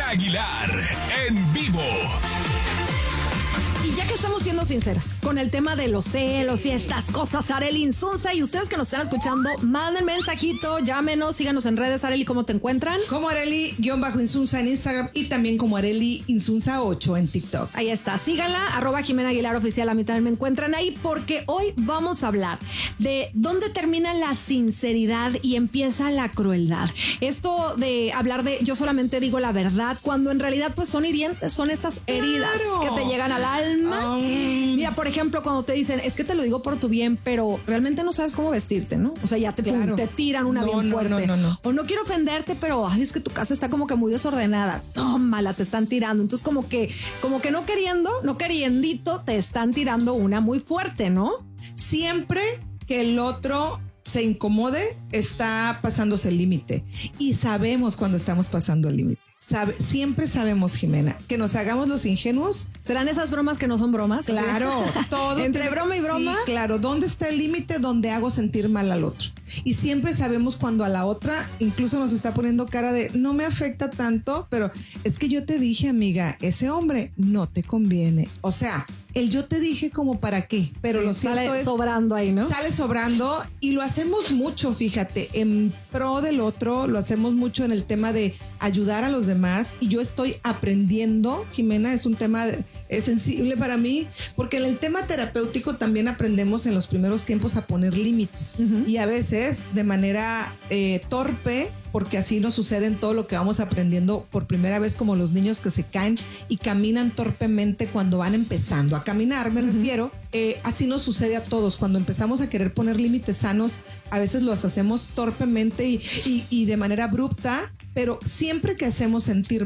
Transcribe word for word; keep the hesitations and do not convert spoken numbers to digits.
Jimena Aguilar, en vivo. Y ya que estamos siendo sinceras con el tema de los celos y estas cosas, Arely Insunza, y ustedes que nos están escuchando, manden mensajito, llámenos, síganos en redes. Arely, ¿cómo te encuentran? Como Arely-Insunza en Instagram y también como Arely Insunza ocho en TikTok. Ahí está, síganla, arroba Jimena Aguilar Oficial, a mí también me encuentran ahí, porque hoy vamos a hablar de dónde termina la sinceridad y empieza la crueldad. Esto de hablar de yo solamente digo la verdad, cuando en realidad pues son hirientes, son estas heridas ¡Claro! que te llegan al alma. Um. Mira, por ejemplo, cuando te dicen, es que te lo digo por tu bien, pero realmente no sabes cómo vestirte, ¿no? O sea, ya te, Claro. te tiran una No, bien no, fuerte. no, no, no. O no quiero ofenderte, pero ay, es que tu casa está como que muy desordenada. Tómala, te están tirando. Entonces, como que, como que no queriendo, no queriendito, te están tirando una muy fuerte, ¿no? Siempre que el otro se incomode, está pasándose el límite. Y sabemos cuando estamos pasando el límite. Sabe, siempre sabemos, Jimena, que nos hagamos los ingenuos. ¿Serán esas bromas que no son bromas? Claro, todo. Entre tiene, broma y broma. Sí, claro. ¿Dónde está el límite donde hago sentir mal al otro? Y siempre sabemos cuando a la otra incluso nos está poniendo cara de no me afecta tanto, pero es que yo te dije, amiga, ese hombre no te conviene. O sea, el yo te dije como para qué, pero Sí, lo cierto sale es sobrando ahí, ¿no? Sale sobrando y lo hacemos mucho, fíjate, en pro del otro, lo hacemos mucho en el tema de ayudar a los demás y yo estoy aprendiendo, Jimena, es un tema de, es sensible para mí, porque en el tema terapéutico también aprendemos en los primeros tiempos a poner límites uh-huh. y a veces de manera eh, torpe, porque así nos sucede en todo lo que vamos aprendiendo por primera vez, como los niños que se caen y caminan torpemente cuando van empezando a caminar, me uh-huh. refiero. Eh, así nos sucede a todos. Cuando empezamos a querer poner límites sanos, a veces los hacemos torpemente y, y, y de manera abrupta, pero siempre que hacemos sentir